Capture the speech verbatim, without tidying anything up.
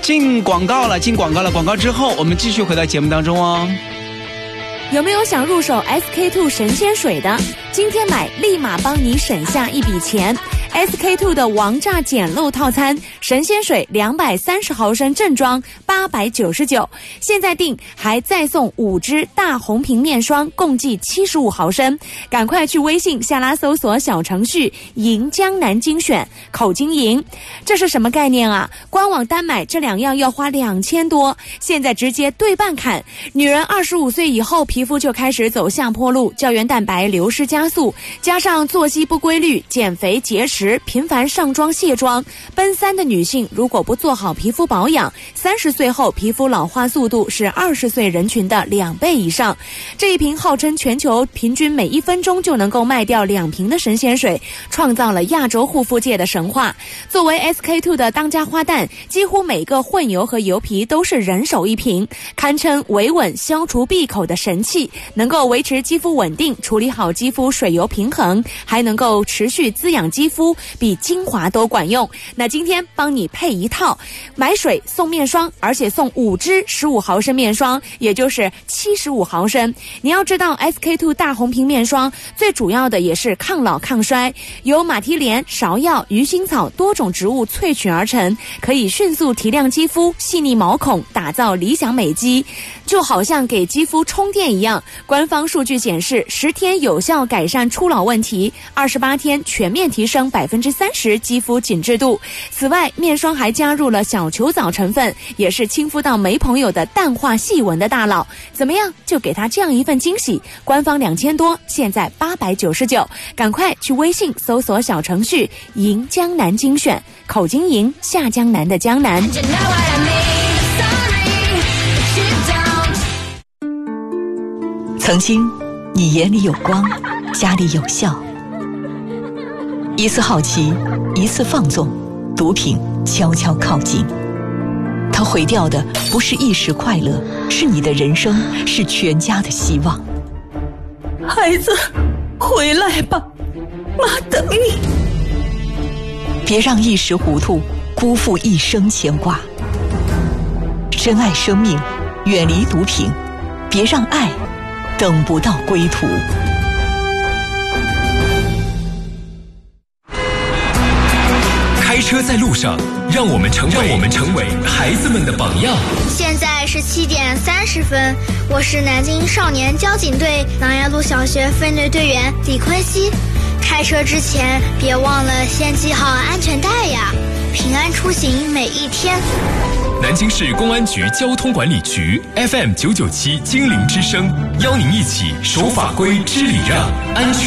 进广告了，进广告了，广告之后我们继续回到节目当中哦。 有没有想入手 S K two 神仙水的？今天买立马帮你省下一笔钱。S K two 的王炸简陋套餐，神仙水两百三十毫升正装八百九十九，现在订还再送五支大红瓶面霜，共计七十五毫升。赶快去微信下拉搜索小程序银江南精选口金银，这是什么概念啊？官网单买这两样要花两千多，现在直接对半砍。女人二十五岁以后皮肤就开始走下坡路，胶原蛋白流失加速，加上作息不规律、减肥节食、频繁上妆卸妆，奔三的女性如果不做好皮肤保养，三十岁后皮肤老化速度是二十岁人群的两倍以上。这一瓶号称全球平均每一分钟就能够卖掉两瓶的神仙水，创造了亚洲护肤界的神话。作为 S K two 的当家花旦，几乎每个混油和油皮都是人手一瓶，堪称维稳消除闭口的神器，能够维持肌肤稳定，处理好肌肤水油平衡，还能够持续滋养肌肤，比精华都管用。那今天帮你配一套，买水送面霜，而且送五支十五毫升面霜，也就是七十五毫升。你要知道 S K two 大红瓶面霜最主要的也是抗老抗衰，由马蹄莲、芍药、鱼腥草多种植物萃取而成，可以迅速提亮肌肤，细腻毛孔，打造理想美肌，就好像给肌肤充电一样。官方数据显示，十天有效改善初老问题，二十八天全面提升百分之三十肌肤紧致度。此外，面霜还加入了小球藻成分，也是亲肤到没朋友的淡化细纹的大佬。怎么样，就给他这样一份惊喜。官方两千多，现在八百九十九，赶快去微信搜索小程序银江南精选口金银，下江南的江南。 曾经你眼里有光，家里有笑，一次好奇，一次放纵，毒品悄悄靠近。它毁掉的不是一时快乐，是你的人生，是全家的希望。 孩子，回来吧，妈等你。 别让一时糊涂辜负一生牵挂。珍爱生命，远离毒品，别让爱等不到归途。 开车在路上，让我们成为让我们成为孩子们的榜样。 现在是七点三十分，我是南京少年交警队琅琊路小学分队队员李坤熙。开车之前别忘了先系好安全带呀，平安出行每一天。 南京市公安局交通管理局 F M 九九七精灵之声，邀您一起守法规知礼让，安全